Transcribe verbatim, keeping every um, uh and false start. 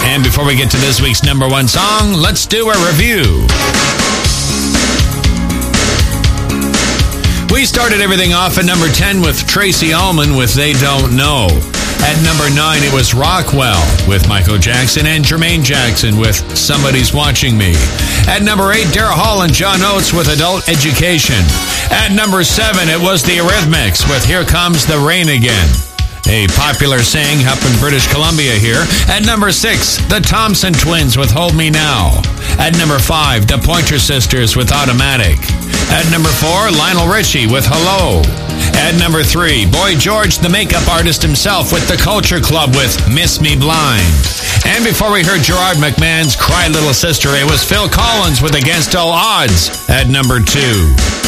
And before we get to this week's number one song, let's do a review. We started everything off at number ten with Tracy Ullman with They Don't Know. At number nine, it was Rockwell with Michael Jackson and Jermaine Jackson with Somebody's Watching Me. At number eight, Daryl Hall and John Oates with Adult Education. At number seven, it was the Eurythmics with Here Comes the Rain Again, a popular saying up in British Columbia here. At number six, the Thompson Twins with Hold Me Now. At number five, the Pointer Sisters with Automatic. At number four, Lionel Richie with Hello. At number three, Boy George, the makeup artist himself, with the Culture Club with Miss Me Blind. And before we heard Gerard McMahon's Cry Little Sister, it was Phil Collins with Against All Odds at number two.